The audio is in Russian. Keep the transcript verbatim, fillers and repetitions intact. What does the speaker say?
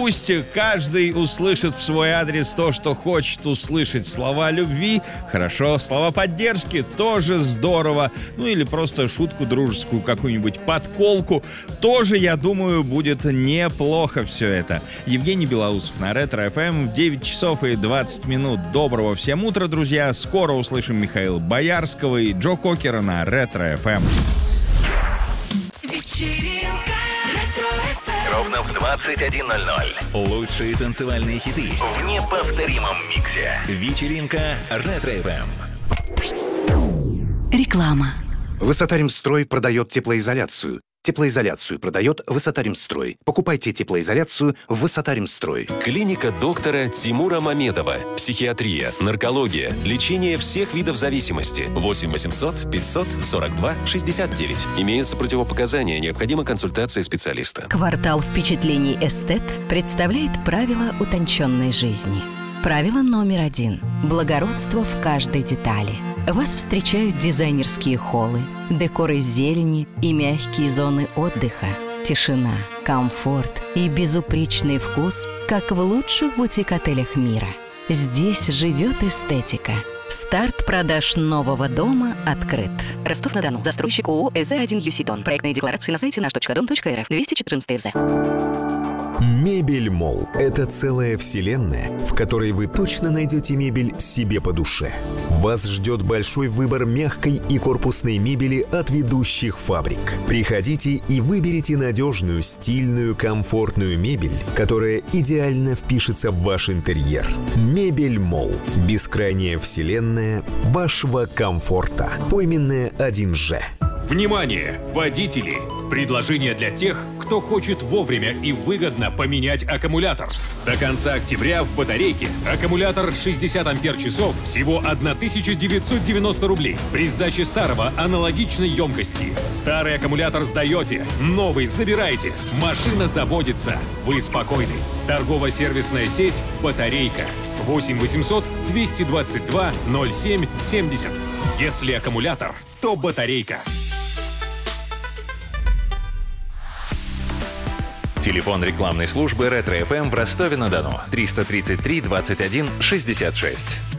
Пусть каждый услышит в свой адрес то, что хочет услышать. Слова любви — хорошо, слова поддержки — тоже здорово. Ну или просто шутку дружескую, какую-нибудь подколку — тоже, я думаю, будет неплохо все это. Евгений Белоусов на Ретро-эф эм в девять часов и двадцать минут. Доброго всем утра, друзья. Скоро услышим Михаила Боярского и Джо Кокера на Ретро-эф эм. Вечеринка Ретро-эф эм. Ровно в двадцать один ноль ноль. Лучшие танцевальные хиты в неповторимом миксе. Вечеринка Ретро-эф эм. Реклама. Высотаримстрой продает теплоизоляцию. Теплоизоляцию продает Высотаримстрой. Покупайте теплоизоляцию в Высотаримстрой. Клиника доктора Тимура Мамедова. Психиатрия, наркология, лечение всех видов зависимости. восемь восемьсот пятьсот сорок два шестьдесят девять. Имеются противопоказания, необходима консультация специалиста. Квартал впечатлений «Эстет» представляет правила утонченной жизни. Правило номер один. Благородство в каждой детали. Вас встречают дизайнерские холлы, декор из зелени и мягкие зоны отдыха, тишина, комфорт и безупречный вкус, как в лучших бутик-отелях мира. Здесь живет эстетика. Старт продаж нового дома открыт. Ростов-на-Дону. Застройщик ООО «ЭЗ один Юситон». Проектные декларации на сайте наш точка дом точка эр эф. двести четырнадцать ЭЗ. Мебель Молл – это целая вселенная, в которой вы точно найдете мебель себе по душе. Вас ждет большой выбор мягкой и корпусной мебели от ведущих фабрик. Приходите и выберите надежную, стильную, комфортную мебель, которая идеально впишется в ваш интерьер. Мебель Молл – бескрайняя вселенная вашего комфорта. Пойменная один же. Внимание, водители! Предложение для тех, кто хочет вовремя и выгодно поменять аккумулятор. До конца октября в батарейке аккумулятор шестьдесят ампер-часов всего тысяча девятьсот девяносто рублей. При сдаче старого аналогичной емкости. Старый аккумулятор сдаете, новый забираете. Машина заводится. Вы спокойны. Торгово-сервисная сеть «Батарейка». восемь восемьсот двести двадцать два ноль семь семьдесят. Если аккумулятор, то батарейка. Телефон рекламной службы Ретро-эф эм в Ростове-на-Дону триста тридцать три двадцать один шестьдесят шесть.